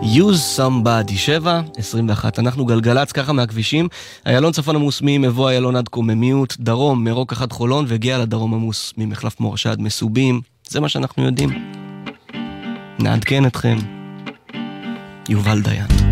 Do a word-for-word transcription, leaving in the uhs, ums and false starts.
Use Somebody, שבע עשרים ואחת. אנחנו גלגלץ ככה מהכבישים. איילון צפון עמוס ממבוא איילון עד קוממיות, דרום מרוק אחד חולון, והגיע לדרום עמוס ממחלף מורשה עד מסובים. זה מה שאנחנו יודעים. נעדכן אתכם. יובל דיין.